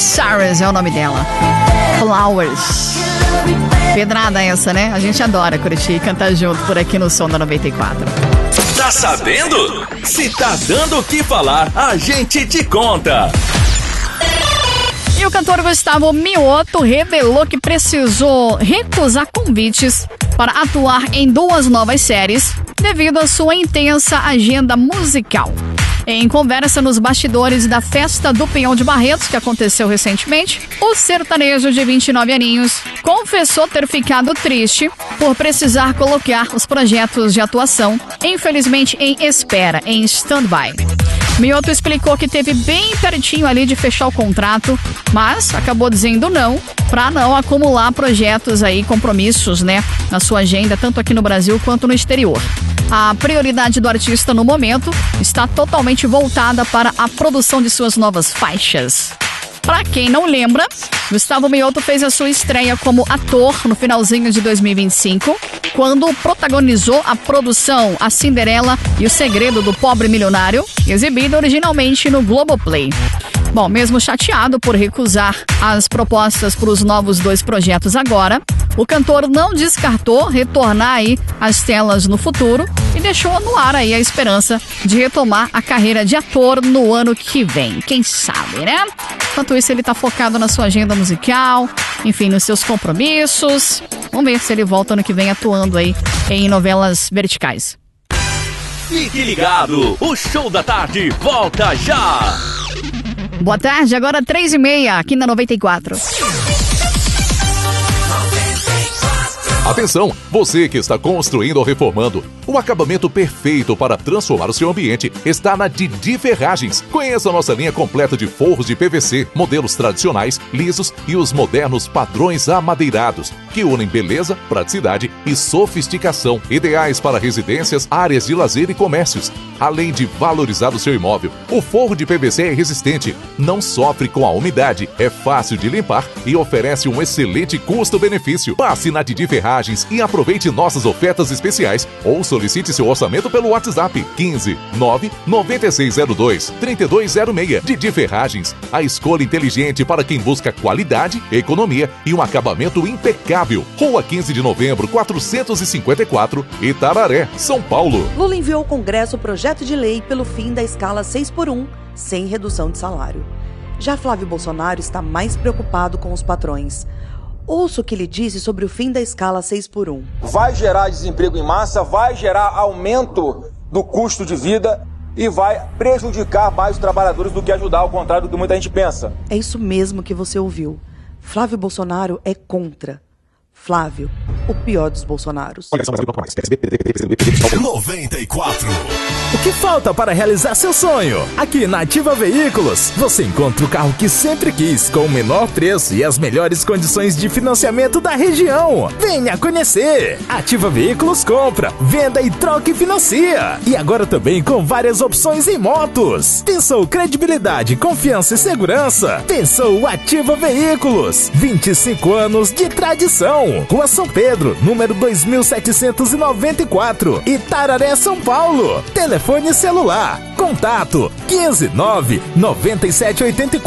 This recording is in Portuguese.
Cyrus é o nome dela. Flowers. Pedrada essa, né? A gente adora curtir e cantar junto por aqui no Som da 94. Tá sabendo? Se tá dando o que falar, a gente te conta. E o cantor Gustavo Mioto revelou que precisou recusar convites para atuar em 2 novas séries devido à sua intensa agenda musical. Em conversa nos bastidores da Festa do Peão de Barretos, que aconteceu recentemente, o sertanejo de 29 aninhos confessou ter ficado triste por precisar colocar os projetos de atuação, infelizmente, em espera, em stand-by. Mioto explicou que teve bem pertinho ali de fechar o contrato, mas acabou dizendo não, para não acumular projetos aí, compromissos, né, na sua agenda, tanto aqui no Brasil quanto no exterior. A prioridade do artista no momento está totalmente voltada para a produção de suas novas faixas. Para quem não lembra, Gustavo Mioto fez a sua estreia como ator no finalzinho de 2025, quando protagonizou a produção A Cinderela e o Segredo do Pobre Milionário, exibida originalmente no Globoplay. Bom, mesmo chateado por recusar as propostas para os novos 2 projetos agora, o cantor não descartou retornar aí às telas no futuro e deixou no ar aí a esperança de retomar a carreira de ator no ano que vem. Quem sabe, né? Enquanto isso, ele tá focado na sua agenda musical, enfim, nos seus compromissos. Vamos ver se ele volta ano que vem atuando aí em novelas verticais. Fique ligado, o Show da Tarde volta já! Boa tarde, agora 3h30 aqui na 94. Atenção, você que está construindo ou reformando, o acabamento perfeito para transformar o seu ambiente está na Didi Ferragens. Conheça a nossa linha completa de forros de PVC, modelos tradicionais, lisos e os modernos padrões amadeirados, que unem beleza, praticidade e sofisticação, ideais para residências, áreas de lazer e comércios. Além de valorizar o seu imóvel, o forro de PVC é resistente, não sofre com a umidade, é fácil de limpar e oferece um excelente custo-benefício. Passe na Didi Ferragens e aproveite nossas ofertas especiais ou solicite seu orçamento pelo WhatsApp 15 9 9602 3206. Didi Ferragens, a escolha inteligente para quem busca qualidade, economia e um acabamento impecável. Rua 15 de Novembro, 454, Itararé, São Paulo. Lula enviou ao Congresso o projeto de lei pelo fim da escala 6x1, sem redução de salário. Já Flávio Bolsonaro está mais preocupado com os patrões. Ouça o que ele disse sobre o fim da escala 6x1. Vai gerar desemprego em massa, vai gerar aumento do custo de vida e vai prejudicar mais os trabalhadores do que ajudar, ao contrário do que muita gente pensa. É isso mesmo que você ouviu. Flávio Bolsonaro é contra. Flávio, o pior dos Bolsonaros. 94. O que falta para realizar seu sonho? Aqui na Ativa Veículos, você encontra o carro que sempre quis, com o menor preço e as melhores condições de financiamento da região. Venha conhecer! Ativa Veículos compra, venda e troca e financia. E agora também com várias opções em motos. Pensou credibilidade, confiança e segurança? Pensou Ativa Veículos. 25 anos de tradição. Rua São Pedro, número 2794, Itararé, São Paulo. Telefone celular. Contato 15 9 9784